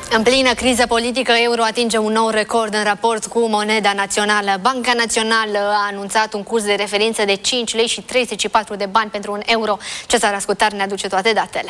În plină criză politică, euro atinge un nou record în raport cu moneda națională. Banca Națională a anunțat un curs de referință de 5 lei și 34 de bani pentru un euro. Cezar Ascutar ne aduce toate datele.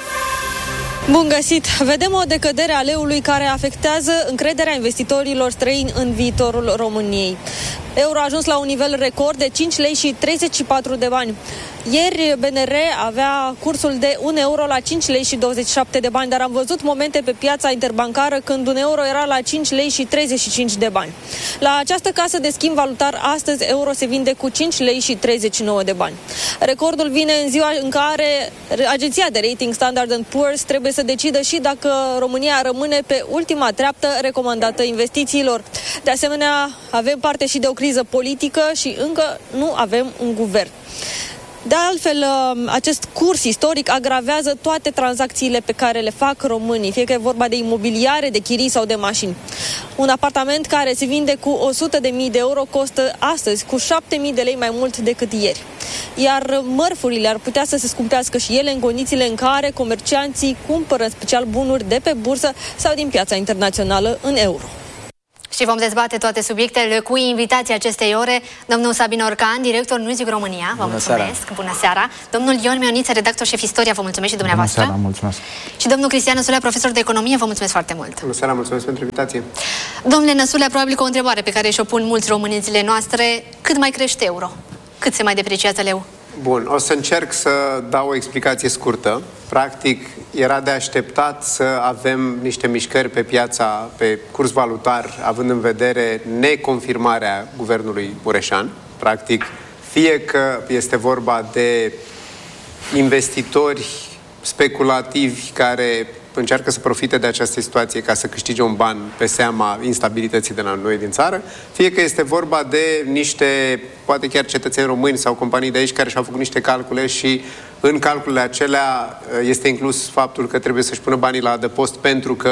Bun găsit! Vedem o decădere a leului care afectează încrederea investitorilor străini în viitorul României. Euro a ajuns la un nivel record de 5 lei și 34 de bani. Ieri BNR avea cursul de 1 euro la 5 lei și 27 de bani, dar am văzut momente pe piața interbancară când un euro era la 5 lei și 35 de bani. La această casă de schimb valutar, astăzi euro se vinde cu 5 lei și 39 de bani. Recordul vine în ziua în care agenția de rating Standard & Poor's trebuie să decidă și dacă România rămâne pe ultima treaptă recomandată investițiilor. De asemenea, avem parte și de o criză politică și încă nu avem un guvern. De altfel, acest curs istoric agravează toate tranzacțiile pe care le fac românii, fie că e vorba de imobiliare, de chirii sau de mașini. Un apartament care se vinde cu 100.000 de euro costă astăzi cu 7.000 de lei mai mult decât ieri. Iar mărfurile ar putea să se scumpească și ele în condițiile în care comercianții cumpără în special bunuri de pe bursă sau din piața internațională în euro. Și vom dezbate toate subiectele cu invitații acestei ore. Domnul Sabin Orcan, director Newsweek România, vă mulțumesc. Bună seara. Domnul Ion Mioniță, redactor șef Istoria, vă mulțumesc și dumneavoastră. Bună seara, mulțumesc. Și domnul Cristian Năsulea, profesor de economie, vă mulțumesc foarte mult. Bună seara, mulțumesc pentru invitație. Domnule Năsulea, probabil că o întrebare pe care și-o pun mulți români în zilele noastre: cât mai crește euro? Cât se mai depreciază leu? Bun, o să încerc să dau o explicație scurtă. Practic, era de așteptat să avem niște mișcări pe piața, pe curs valutar, având în vedere neconfirmarea guvernului Mureșan. Practic, fie că este vorba de investitori speculativi care încearcă să profite de această situație ca să câștige un ban pe seama instabilității de la noi din țară, fie că este vorba de niște, poate chiar cetățeni români sau companii de aici care și-au făcut niște calcule și în calculele acelea este inclus faptul că trebuie să-și pună banii la adăpost pentru că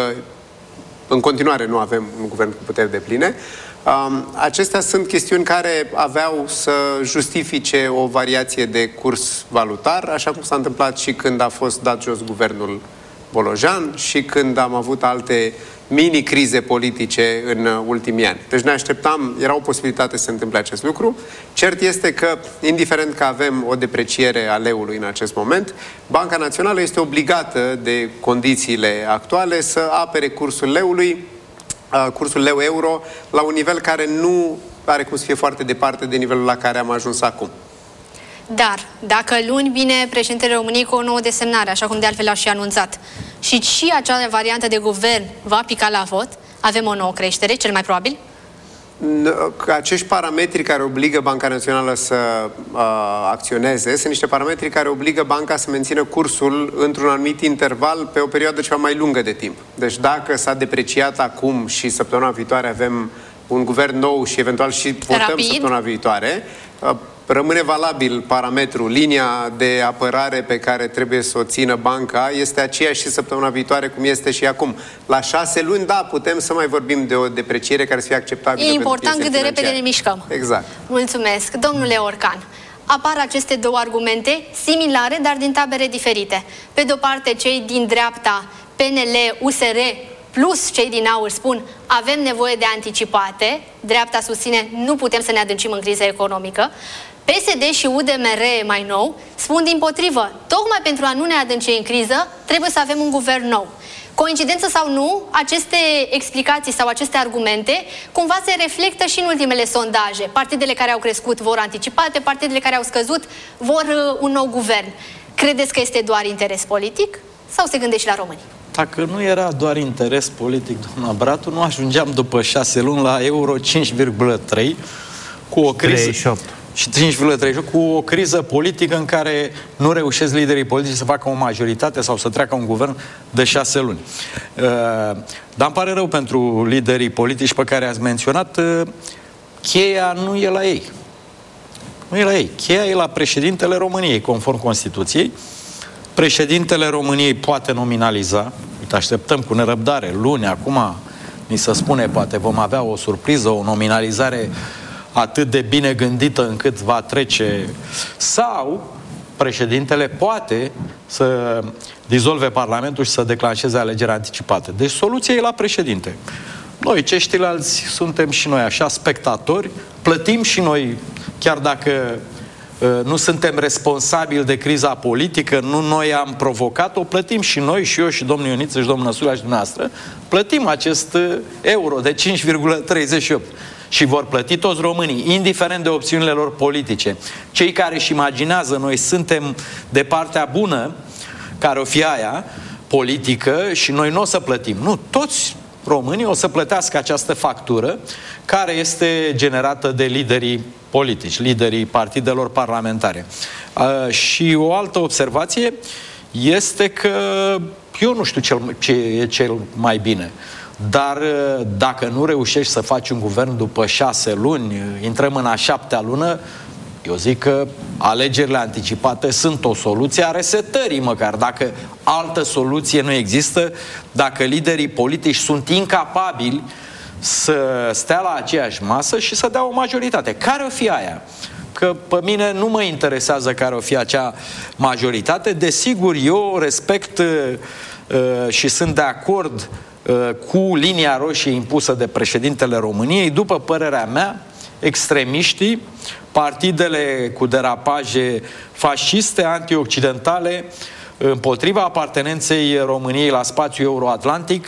în continuare nu avem un guvern cu puteri depline. Acestea sunt chestiuni care aveau să justifice o variație de curs valutar, așa cum s-a întâmplat și când a fost dat jos guvernul Bolojan și când am avut alte mini-crize politice în ultimii ani. Deci ne așteptam, era o posibilitate să se întâmple acest lucru. Cert este că, indiferent că avem o depreciere a leului în acest moment, Banca Națională este obligată de condițiile actuale să apere cursul leului, cursul leu-euro, la un nivel care nu are cum să fie foarte departe de nivelul la care am ajuns acum. Dar, dacă luni vine președintele României cu o nouă desemnare, așa cum de altfel au și anunțat, și acea variantă de guvern va pica la vot, avem o nouă creștere, cel mai probabil? Acești parametri care obligă Banca Națională să acționeze sunt niște parametri care obligă banca să mențină cursul într-un anumit interval pe o perioadă ceva mai lungă de timp. Deci dacă s-a depreciat acum și săptămâna viitoare avem un guvern nou și eventual și votăm săptămâna viitoare, rămâne valabil parametrul, linia de apărare pe care trebuie să o țină banca este aceeași și săptămâna viitoare cum este și acum. La 6 luni, da, putem să mai vorbim de o depreciere care să fie acceptabilă. E important cât de repede ne mișcăm. Exact. Mulțumesc. Domnule Orcan, apar aceste două argumente similare, dar din tabere diferite. Pe de-o parte, cei din dreapta, PNL, USR, plus cei din aur spun: avem nevoie de anticipate. Dreapta susține: nu putem să ne adâncim în criza economică. PSD și UDMR, mai nou, spun dimpotrivă: tocmai pentru a nu ne adânci în criză, trebuie să avem un guvern nou. Coincidență sau nu, aceste explicații sau aceste argumente cumva se reflectă și în ultimele sondaje. Partidele care au crescut vor anticipate, partidele care au scăzut vor un nou guvern. Credeți că este doar interes politic sau se gândește și la români? Dacă nu era doar interes politic, doamna Bratu, nu ajungeam după 6 luni la euro 5,3 cu o criză... 38. Și 5,38 cu o criză politică în care nu reușesc liderii politici să facă o majoritate sau să treacă un guvern de 6 luni. Dar îmi pare rău pentru liderii politici pe care ați menționat. Cheia nu e la ei. Nu e la ei. Cheia e la președintele României, conform Constituției. Președintele României poate nominaliza. Uite, așteptăm cu nerăbdare. Luni, acum, ni se spune, poate vom avea o surpriză, o nominalizare atât de bine gândită încât va trece. Sau președintele poate să dizolve Parlamentul și să declanșeze alegeri anticipate. Deci soluția e la președinte. Noi, ceilalți, suntem și noi așa spectatori, plătim și noi, chiar dacă nu suntem responsabili de criza politică, nu noi am provocat-o, plătim și noi, și eu, și domnul Ioniță, și domnul Năsulea, și dumneavoastră, plătim acest euro de 5,38. Și vor plăti toți românii, indiferent de opțiunile lor politice. Cei care își imaginează noi suntem de partea bună, care o fi aia, politică, și noi nu o să plătim. Nu, toți românii o să plătească această factură care este generată de liderii politici, liderii partidelor parlamentare. Și o altă observație este că eu nu știu ce e cel mai bine. Dar dacă nu reușești să faci un guvern după 6 luni, intrăm în a 7-a lună, eu zic că alegerile anticipate sunt o soluție a resetării măcar. Dacă altă soluție nu există, dacă liderii politici sunt incapabili să stea la aceeași masă și să dea o majoritate. Care o fi aia? Că pe mine nu mă interesează care o fi acea majoritate. Desigur, eu respect și sunt de acord cu linia roșie impusă de președintele României. După părerea mea, extremiștii, partidele cu derapaje fasciste, antioccidentale, împotriva apartenenței României la spațiul euroatlantic,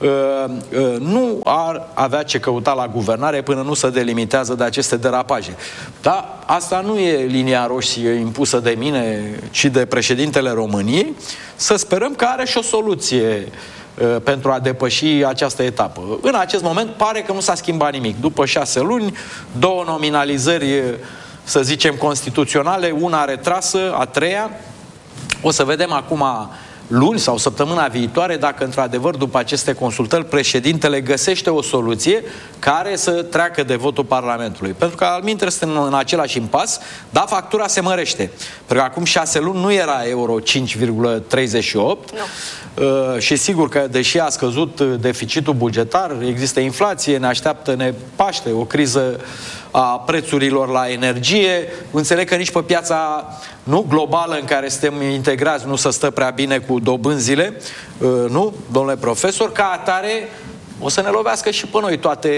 nu ar avea ce căuta la guvernare până nu se delimitează de aceste derapaje. Dar asta nu e linia roșie impusă de mine, ci de președintele României. Să sperăm că are și o soluție pentru a depăși această etapă. În acest moment pare că nu s-a schimbat nimic. După 6 luni, 2 nominalizări, să zicem, constituționale, una retrasă, a 3-a. O să vedem acum luni sau săptămâna viitoare dacă într-adevăr după aceste consultări președintele găsește o soluție care să treacă de votul Parlamentului. Pentru că alminteri suntem în același impas, dar factura se mărește. Pentru că acum 6 luni nu era euro 5,38 și sigur că deși a scăzut deficitul bugetar, există inflație, ne așteaptă, ne paște o criză a prețurilor la energie. Înțeleg că nici pe piața globală în care suntem integrați nu se stă prea bine cu dobânzile, nu, domnule profesor, ca atare o să ne lovească și pe noi toate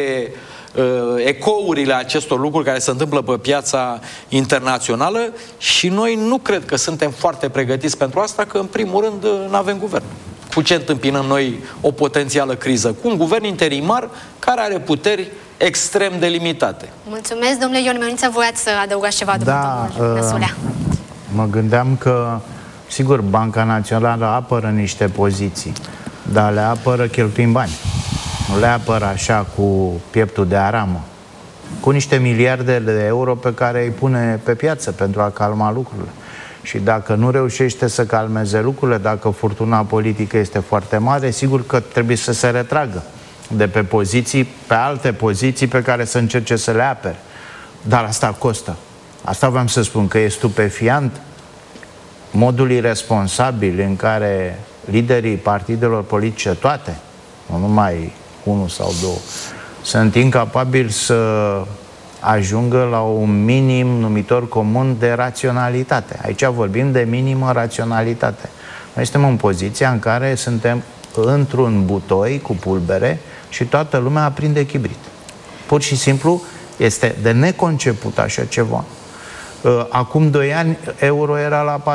ecourile acestor lucruri care se întâmplă pe piața internațională și noi nu cred că suntem foarte pregătiți pentru asta, că în primul rând nu avem guvern. Cu ce întâmpinăm noi o potențială criză? Cu un guvern interimar care are puteri extrem de limitate. Mulțumesc, domnule Ion Mioniță, voiați să adăugați ceva după domnul Năsulea. Mă gândeam că, sigur, Banca Națională apără niște poziții, dar le apără cheltuind bani. Nu le apără așa cu pieptul de aramă, cu niște miliarde de euro pe care îi pune pe piață pentru a calma lucrurile. Și dacă nu reușește să calmeze lucrurile, dacă furtuna politică este foarte mare, sigur că trebuie să se retragă de pe poziții, pe alte poziții pe care să încerce să le apere. Dar asta costă. Asta vreau să spun, că e stupefiant modul irresponsabil în care liderii partidelor politice, toate, nu numai unul sau două, sunt incapabili să ajungă la un minim numitor comun de raționalitate. Aici vorbim de minimă raționalitate. Noi suntem în poziția în care suntem într-un butoi cu pulbere și toată lumea aprinde chibrit. Pur și simplu este de neconceput așa ceva. Acum 2 ani euro era la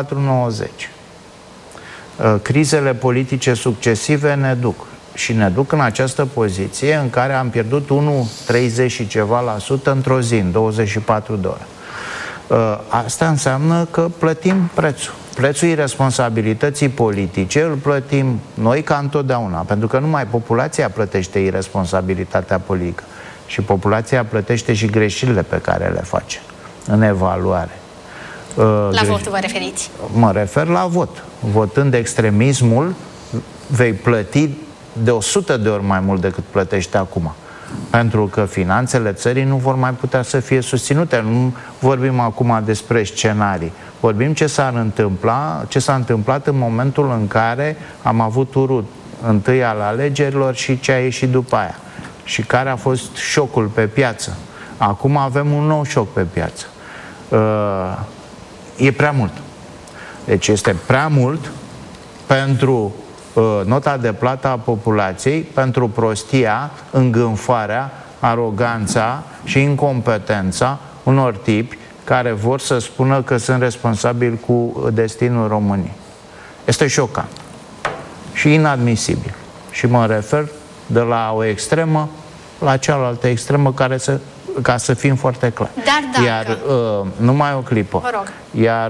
4,90. Crizele politice succesive ne duc. Și ne duc în această poziție în care am pierdut 1,30 și ceva la sută într-o zi, în 24 de ore. Asta înseamnă că plătim prețul. Prețul irresponsabilității politice îl plătim noi ca întotdeauna, pentru că numai populația plătește irresponsabilitatea politică și populația plătește și greșelile pe care le face în evaluare. La votul vă referiți? Mă refer la vot. Votând extremismul, vei plăti de 100 de ori mai mult decât plătește acum. Pentru că finanțele țării nu vor mai putea să fie susținute. Nu vorbim acum despre scenarii. Vorbim ce s-a întâmplat în momentul în care am avut turul întâi al alegerilor și ce a ieșit după aia. Și care a fost șocul pe piață. Acum avem un nou șoc pe piață. E prea mult. Deci este prea mult pentru nota de plată a populației, pentru prostia, îngânfarea, aroganța și incompetența unor tipi care vor să spună că sunt responsabili cu destinul României. Este șocant și inadmisibil. Și mă refer de la o extremă la cealaltă extremă, ca să fim foarte clari. Dar dacă... Iar, numai o clipă. Vă rog. Iar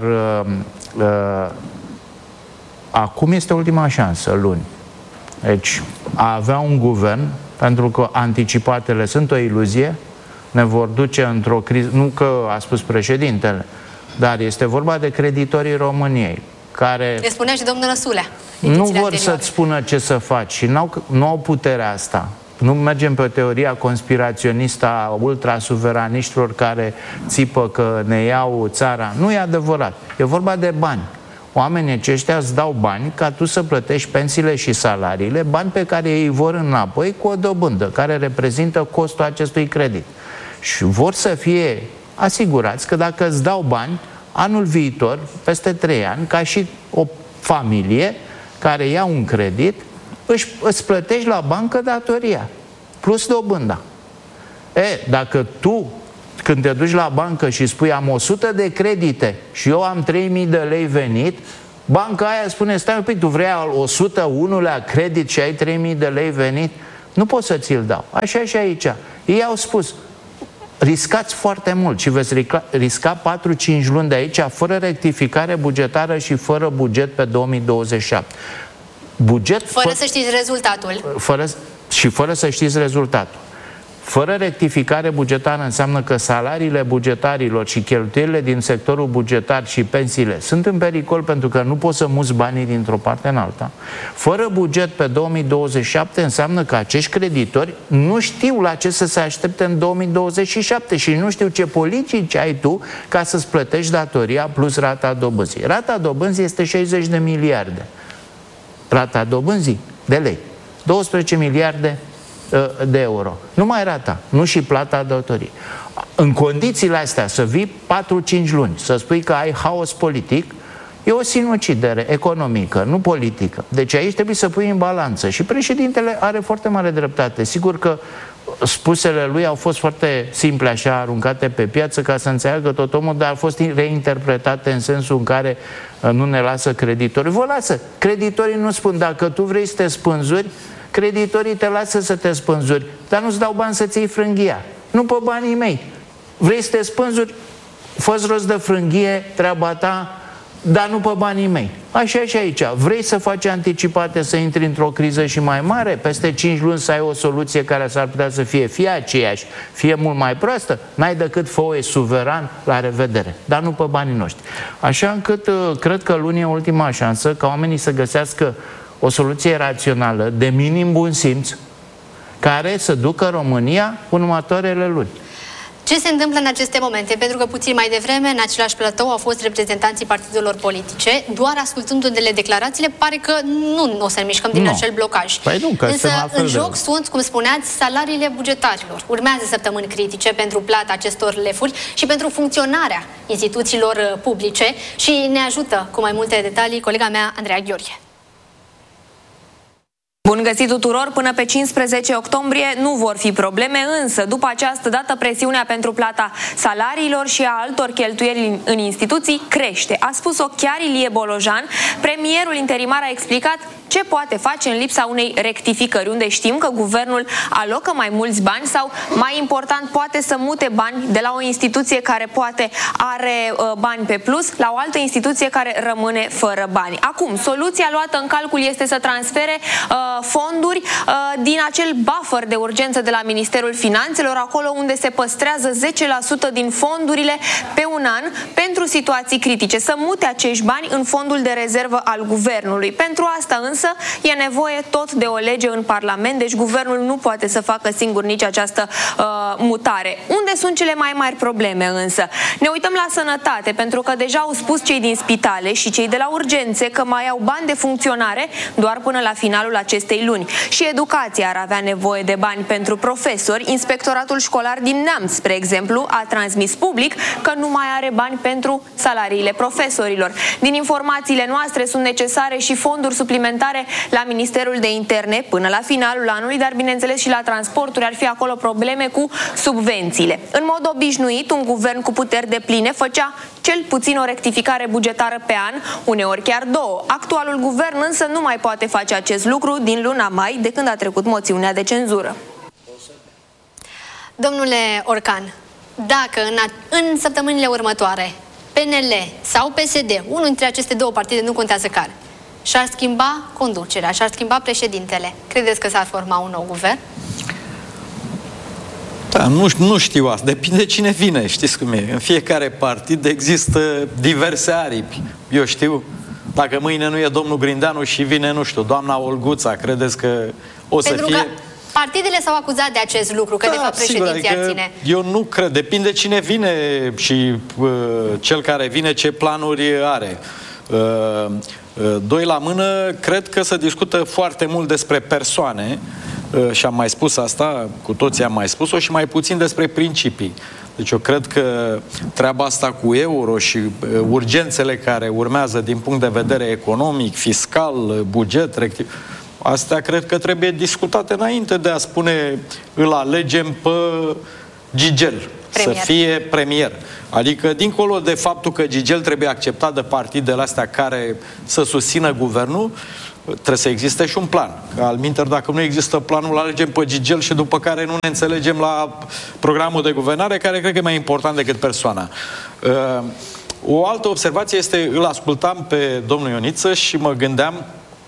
acum este ultima șansă, luni. Deci, a avea un guvern, pentru că anticipatele sunt o iluzie, ne vor duce într-o criză, nu că a spus președintele, dar este vorba de creditorii României, care... Le spunea și domnul Năsulea. Nu vor să-ți spună ce să faci și nu au puterea asta. Nu mergem pe teoria conspiraționistă a ultrasuveraniștilor care țipă că ne iau țara. Nu e adevărat. E vorba de bani. Oamenii aceștia îți dau bani ca tu să plătești pensiile și salariile, bani pe care ei vor înapoi cu o dobândă, care reprezintă costul acestui credit. Și vor să fie asigurați că dacă îți dau bani, anul viitor, peste 3 ani, ca și o familie care ia un credit, îți plătești la bancă datoria, plus dobânda. Dacă tu, când te duci la bancă și spui am 100 de credite și eu am 3.000 de lei venit, banca aia spune, stai un pic, tu vrei al 101-lea credit și ai 3.000 de lei venit? Nu pot să ți-l dau. Așa și aici. Ei au spus, riscați foarte mult și veți risca 4-5 luni de aici fără rectificare bugetară și fără buget pe 2027. Fără să știți rezultatul. Fără să știți rezultatul. Fără rectificare bugetară înseamnă că salariile bugetarilor și cheltuielile din sectorul bugetar și pensiile sunt în pericol pentru că nu poți să muți banii dintr-o parte în alta. Fără buget pe 2027 înseamnă că acești creditori nu știu la ce să se aștepte în 2027 și nu știu ce politici ai tu ca să-ți plătești datoria plus rata dobânzii. Rata dobânzii este 60 de miliarde. Rata dobânzii de lei. 12 miliarde de euro. Numai rata, nu și plata datoriei. În condițiile astea, să vii 4-5 luni, să spui că ai haos politic, e o sinucidere economică, nu politică. Deci aici trebuie să pui în balanță. Și președintele are foarte mare dreptate. Sigur că spusele lui au fost foarte simple, așa, aruncate pe piață ca să înțeleagă tot omul, dar au fost reinterpretate în sensul în care nu ne lasă creditorii. Vă lasă. Creditorii nu spun, dacă tu vrei să te spânzuri, creditorii te lasă să te spânzuri, dar nu-ți dau bani să-ți iei frânghia. Nu pe banii mei. Vrei să te spânzuri? Fă-ți rost de frânghie, treaba ta, dar nu pe banii mei. Așa și aici. Vrei să faci anticipate, să intri într-o criză și mai mare? Peste 5 luni să ai o soluție care s-ar putea să fie aceeași, fie mult mai proastă? N-ai decât fă-o suveran, la revedere. Dar nu pe banii noștri. Așa încât cred că luni e ultima șansă ca oamenii să găsească o soluție rațională, de minim bun simț, care să ducă România în următoarele luni. Ce se întâmplă în aceste momente? Pentru că puțin mai devreme, în același platou, au fost reprezentanții partidelor politice. Doar ascultându-le declarațiile, pare că nu o să ne mișcăm din acel blocaj. Păi nu, că însă, în joc sunt, cum spuneați, salariile bugetarilor. Urmează săptămâni critice pentru plata acestor lefuri și pentru funcționarea instituțiilor publice și ne ajută cu mai multe detalii colega mea, Andreea Gheorghe. Bun găsit tuturor! Până pe 15 octombrie nu vor fi probleme, însă după această dată presiunea pentru plata salariilor și a altor cheltuieli în instituții crește. A spus-o chiar Ilie Bolojan. Premierul interimar a explicat ce poate face în lipsa unei rectificări, unde știm că guvernul alocă mai mulți bani sau, mai important, poate să mute bani de la o instituție care poate are bani pe plus la o altă instituție care rămâne fără bani. Acum, soluția luată în calcul este să transfere fonduri din acel buffer de urgență de la Ministerul Finanțelor, acolo unde se păstrează 10% din fondurile pe un an pentru situații critice, să mute acești bani în fondul de rezervă al guvernului. Pentru asta însă e nevoie tot de o lege în Parlament, deci guvernul nu poate să facă singur nici această mutare. Unde sunt cele mai mari probleme însă? Ne uităm la sănătate, pentru că deja au spus cei din spitale și cei de la urgențe că mai au bani de funcționare doar până la finalul acestei acestei luni. Și educația ar avea nevoie de bani pentru profesori. Inspectoratul școlar din Neamț, spre exemplu, a transmis public că nu mai are bani pentru salariile profesorilor. Din informațiile noastre sunt necesare și fonduri suplimentare la Ministerul de Interne până la finalul anului, dar bineînțeles și la transporturi ar fi acolo probleme cu subvențiile. În mod obișnuit, un guvern cu puteri depline făcea cel puțin o rectificare bugetară pe an, uneori chiar două. Actualul guvern însă nu mai poate face acest lucru din luna mai, de când a trecut moțiunea de cenzură. Domnule Orcan, dacă în săptămânile următoare PNL sau PSD, unul dintre aceste două partide, nu contează care, și-ar schimba conducerea, și-ar schimba președintele, credeți că s-ar forma un nou guvern? Da, nu știu asta. Depinde cine vine, știți cum e. În fiecare partid există diverse aripi. Eu știu, dacă mâine nu e domnul Grindeanu și vine, nu știu, doamna Olguța, credeți că o să Pentru fie... că partidele s-au acuzat de acest lucru, că de fapt președinția sigur, ține. Eu nu cred. Depinde cine vine și cel care vine ce planuri are. Doi la mână, cred că se discută foarte mult despre persoane și am mai spus asta, cu toții am mai spus-o, și mai puțin despre principii. Deci eu cred că treaba asta cu euro și urgențele care urmează din punct de vedere economic, fiscal, buget, astea cred că trebuie discutate înainte de a spune îl alegem pe Gigel să fie premier. Adică, dincolo de faptul că Gigel trebuie acceptat de partidele astea care să susțină guvernul, trebuie să existe și un plan. Că alminteri, dacă nu există planul, alegem pe Gigel și după care nu ne înțelegem la programul de guvernare, care cred că e mai important decât persoana. O altă observație este, îl ascultam pe domnul Ioniță și mă gândeam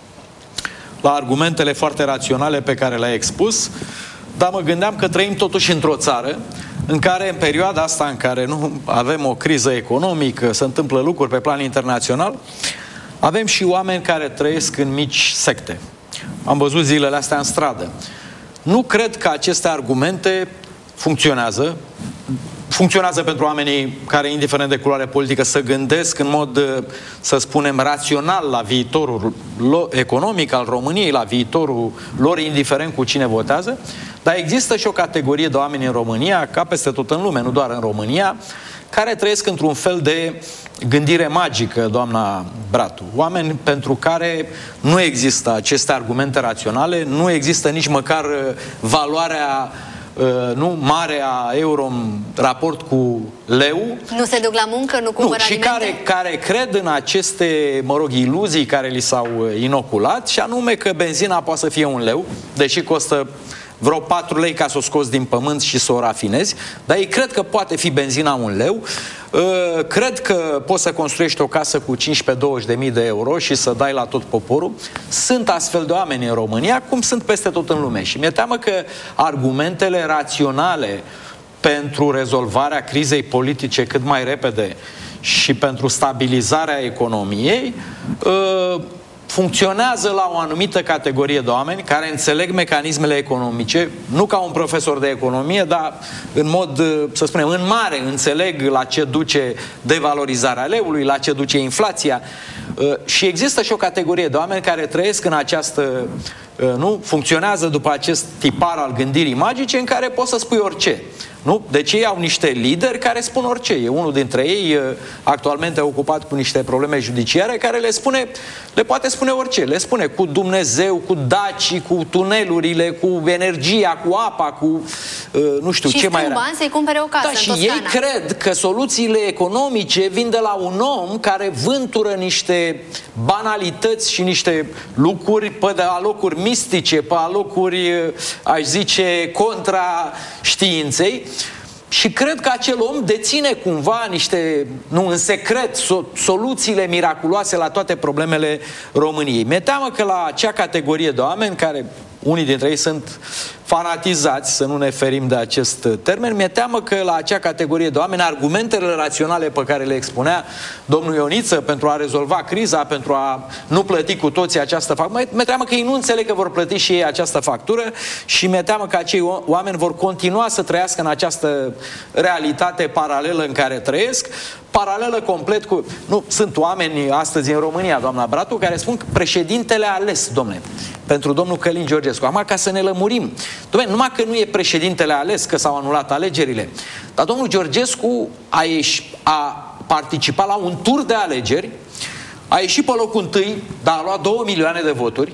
la argumentele foarte raționale pe care le-a expus, dar mă gândeam că trăim totuși într-o țară în care, în perioada asta în care nu avem o criză economică, se întâmplă lucruri pe plan internațional, avem și oameni care trăiesc în mici secte. Am văzut zilele astea în stradă. Nu cred că aceste argumente funcționează. Funcționează pentru oamenii care, indiferent de culoare politică, să gândesc în mod, să spunem, rațional la viitorul economic al României, la viitorul lor, indiferent cu cine votează. Dar există și o categorie de oameni în România, ca peste tot în lume, nu doar în România, care trăiesc într-un fel de gândire magică, doamna Bratu. Oameni pentru care nu există aceste argumente raționale, nu există nici măcar valoarea mare a euro în raport cu leu. Nu se duc la muncă, nu cumpără alimente? Și care cred în aceste, iluzii care li s-au inoculat, și anume că benzina poate să fie 1 leu, deși costă vreo 4 lei ca să o scoți din pământ și să o rafinezi, dar ei cred că poate fi benzina 1 leu, cred că poți să construiești o casă cu 15-20.000 de euro și să dai la tot poporul. Sunt astfel de oameni în România, cum sunt peste tot în lume. Și mi-e teamă că argumentele raționale pentru rezolvarea crizei politice cât mai repede și pentru stabilizarea economiei funcționează la o anumită categorie de oameni care înțeleg mecanismele economice, nu ca un profesor de economie, dar în mod, să spunem, în mare înțeleg la ce duce devalorizarea leului, la ce duce inflația. Și există și o categorie de oameni care trăiesc în această, funcționează după acest tipar al gândirii magice în care poți să spui orice. Nu? Deci ei au niște lideri care spun orice. E unul dintre ei actualmente ocupat cu niște probleme judiciare care le poate spune orice. Le spune cu Dumnezeu, cu dacii, cu tunelurile, cu energia, cu apa, cu nu știu ce mai era. Și bani să-i cumpere o casă în Toscana. Și ei cred că soluțiile economice vin de la un om care vântură niște banalități și niște lucruri pe alocuri mistice, pe alocuri, aș zice, contra științei. Și cred că acel om deține cumva niște, în secret, soluțiile miraculoase la toate problemele României. Mi-e teamă că la acea categorie de oameni, care unii dintre ei sunt fanatizați, să nu ne ferim de acest termen, mi-e teamă că la acea categorie de oameni, argumentele raționale pe care le expunea domnul Ioniță pentru a rezolva criza, pentru a nu plăti cu toții această factură, mi-e teamă că ei nu înțeleg că vor plăti și ei această factură și mi-e teamă că acei oameni vor continua să trăiască în această realitate paralelă în care trăiesc, paralelă complet cu... Nu, sunt oameni astăzi în România, doamna Bratu, care spun că președintele ales, domnule, pentru domnul Călin Georgescu. Acum, ca să ne lămurim, domnule, numai că nu e președintele ales, că s-au anulat alegerile, dar domnul Georgescu a participat la un tur de alegeri, a ieșit pe locul întâi, dar a luat 2 milioane de voturi,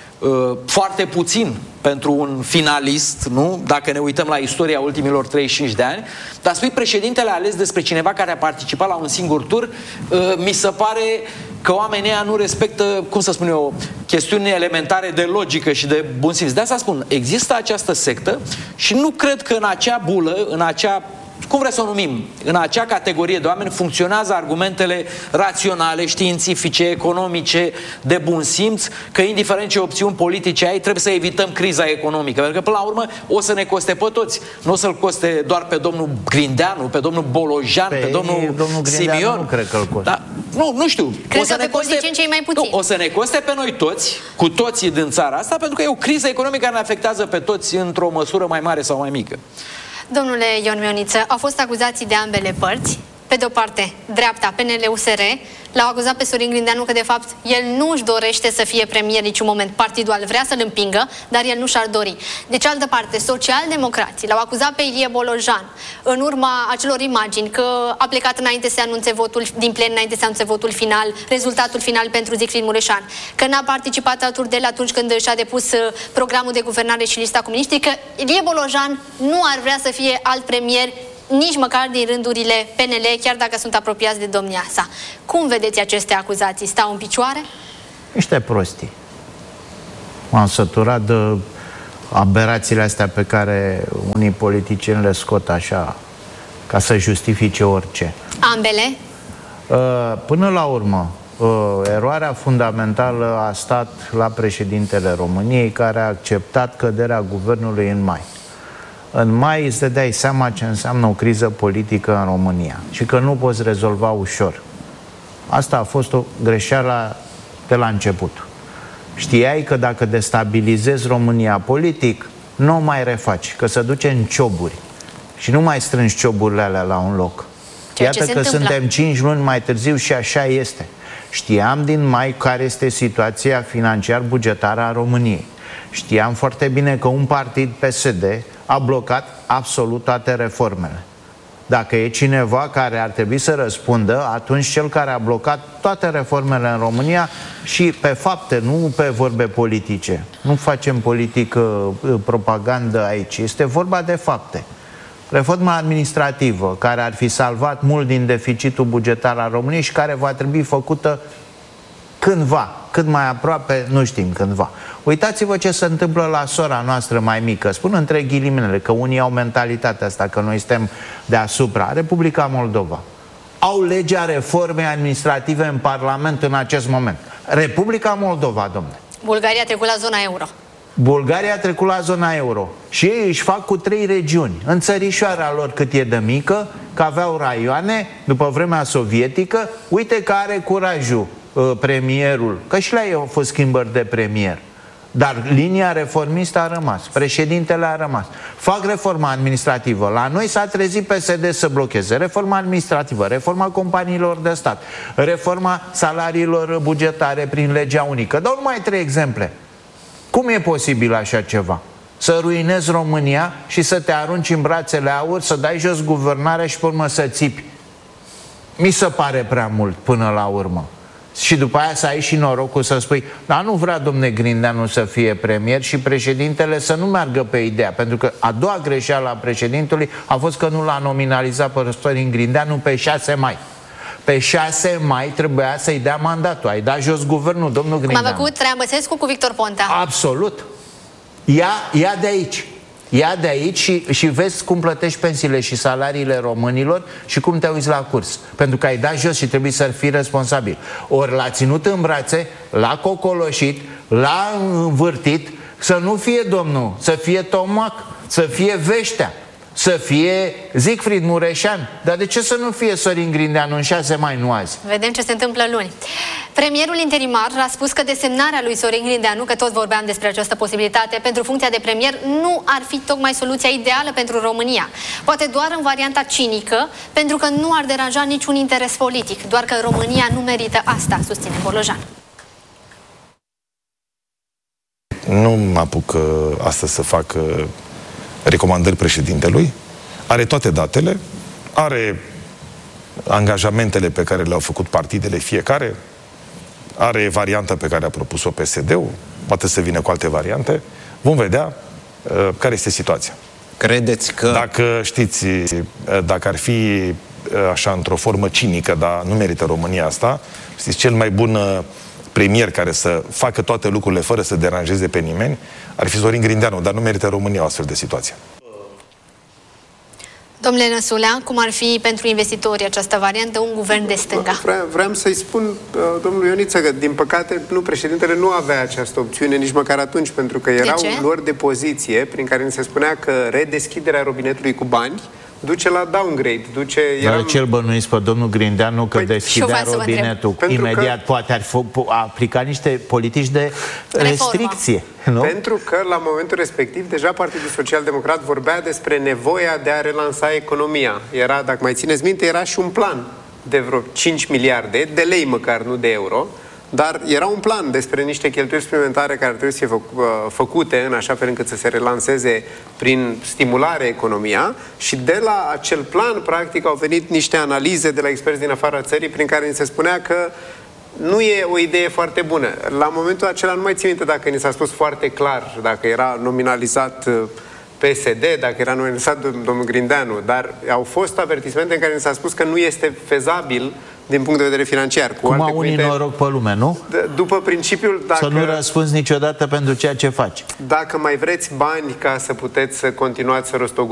foarte puțin pentru un finalist, nu? Dacă ne uităm la istoria ultimilor 35 de ani, dar spui președintele ales despre cineva care a participat la un singur tur, mi se pare că oamenii ăia nu respectă, cum să spun eu, chestiuni elementare de logică și de bun simț. De asta spun, există această sectă și nu cred că în acea bulă, în acea, cum vreți să o numim, în acea categorie de oameni funcționează argumentele raționale, științifice, economice, de bun simț, că indiferent ce opțiuni politice ai, trebuie să evităm criza economică. Pentru că, până la urmă, o să ne coste pe toți. Nu o să-l coste doar pe domnul Grindeanu, pe domnul Bolojan, pe domnul Simion. Nu cred că îl costă. Da, nu știu. Cred că pe politicieni cei mai puțini. O să ne coste pe noi toți, cu toții din țara asta, pentru că e o criză economică care ne afectează pe toți într-o măsură mai mare sau mai mică. Domnule Ion Mioniță, au fost acuzații de ambele părți. Pe de o parte, dreapta, PNL-USR, l-au acuzat pe Sorin Grindeanu că, de fapt, el nu își dorește să fie premier niciun moment. Partidul vrea să-l împingă, dar el nu și-ar dori. De cealaltă parte, socialdemocrații l-au acuzat pe Ilie Bolojan, în urma acelor imagini, că a plecat înainte să anunțe votul din plen, înainte să anunțe votul final, rezultatul final pentru Siegfried Mureșan, că n-a participat la Turdel atunci când și-a depus programul de guvernare și lista comuniștii, că Ilie Bolojan nu ar vrea să fie alt premier nici măcar din rândurile PNL, chiar dacă sunt apropiați de domnia sa. Cum vedeți aceste acuzații? Stau în picioare? Niște prostii. M-am săturat de aberațiile astea pe care unii politicieni le scot așa, ca să justifice orice. Ambele? Până la urmă, eroarea fundamentală a stat la președintele României, care a acceptat căderea guvernului în mai. În mai îți dădeai seama ce înseamnă o criză politică în România și că nu poți rezolva ușor. Asta a fost o greșeală de la început. Știai că dacă destabilizezi România politic, nu o mai refaci, că se duce în cioburi și nu mai strângi cioburile alea la un loc. Iată că suntem 5 luni mai târziu și așa este. Știam din mai care este situația financiar-bugetară a României. Știam foarte bine că un partid, PSD, a blocat absolut toate reformele. Dacă e cineva care ar trebui să răspundă, atunci cel care a blocat toate reformele în România și pe fapte, nu pe vorbe politice. Nu facem politică, propagandă aici. Este vorba de fapte. Reforma administrativă, care ar fi salvat mult din deficitul bugetar al României și care va trebui făcută cândva, cât mai aproape, nu știm cândva. Uitați-vă ce se întâmplă la sora noastră mai mică. Spun între ghilimele că unii au mentalitatea asta, că noi suntem deasupra. Republica Moldova. Au legea reformei administrative în Parlament în acest moment. Republica Moldova, domnule. Bulgaria a trecut la zona euro. Bulgaria a trecut la zona euro. Și ei își fac cu 3 regiuni. În țărișoara lor cât e de mică, că aveau raioane, după vremea sovietică, uite că are curajul premierul, că și la ei au fost schimbări de premier. Dar linia reformistă a rămas, președintele a rămas. Fac reforma administrativă. La noi s-a trezit PSD să blocheze reforma administrativă, reforma companiilor de stat, reforma salariilor bugetare prin legea unică. Dau numai 3 exemple. Cum e posibil așa ceva? Să ruinezi România și să te arunci în brațele aur, să dai jos guvernarea și pe urmă să țipi. Mi se pare prea mult până la urmă. Și după aia să ai și norocul să spui, dar nu vrea domne Grindeanu să fie premier și președintele să nu meargă pe ideea. Pentru că a doua greșeală a președintelui a fost că nu l-a nominalizat pe Sorin Grindeanu pe 6 mai. Pe 6 mai trebuia să-i dea mandatul. Ai dat jos guvernul, domnul Grindeanu. M-a făcut Traian Băsescu cu Victor Ponta. Absolut. Ia de aici. Ia de aici și vezi cum plătești pensiile și salariile românilor și cum te uiți la curs. Pentru că ai dat jos și trebuie să fii responsabil. Ori l-a ținut în brațe, l-a cocoloșit, l-a învârtit, să nu fie domnul, să fie Tomac, să fie Veștea. să fie Siegfried Mureșan. Dar de ce să nu fie Sorin Grindeanu în 6 mai, nu azi? Vedem ce se întâmplă luni. Premierul interimar a spus că desemnarea lui Sorin Grindeanu, că toți vorbeam despre această posibilitate, pentru funcția de premier nu ar fi tocmai soluția ideală pentru România. Poate doar în varianta cinică, pentru că nu ar deranja niciun interes politic, doar că România nu merită asta, susține Bolojan. Nu mă apuc astăzi să fac recomandări președintelui. Are toate datele, are angajamentele pe care le-au făcut partidele fiecare, are varianta pe care a propus-o PSD-ul, poate să vină cu alte variante. Vom vedea care este situația. Credeți că... Dacă știți, dacă ar fi așa într-o formă cinică, dar nu merită România asta, știți, cel mai bun premier care să facă toate lucrurile fără să deranjeze pe nimeni ar fi Sorin Grindeanu, dar nu merită România o astfel de situație. Domnule Năsulea, cum ar fi pentru investitorii această variantă, un guvern de stânga? Vreau să-i spun domnului Ioniță că, din păcate, președintele nu avea această opțiune nici măcar atunci, pentru că erau luări de poziție prin care ni se spunea că redeschiderea robinetului cu bani duce la downgrade, duce... Dar ce-l bănuiți pe domnul Grindeanu că deschidea robinetul imediat poate ar aplica niște politici de restricție, nu? Pentru că la momentul respectiv deja Partidul Social Democrat vorbea despre nevoia de a relansa economia. Era, dacă mai țineți minte, era și un plan de vreo 5 miliarde de lei măcar, nu de euro, dar era un plan despre niște cheltuieli suplimentare care trebuie să fie făcute în așa fel încât să se relanseze prin stimulare economia și de la acel plan, practic, au venit niște analize de la experți din afara țării prin care ni se spunea că nu e o idee foarte bună. La momentul acela nu mai țin minte dacă ni s-a spus foarte clar, dacă era nominalizat PSD, dacă era nominalizat domnul Grindeanu, dar au fost avertismente în care ni s-a spus că nu este fezabil din punct de vedere financiar. Cum au unii noroc pe lume, nu? După principiul... Dacă, să nu răspunzi niciodată pentru ceea ce faci. Dacă mai vreți bani ca să puteți să continuați să rostogoleți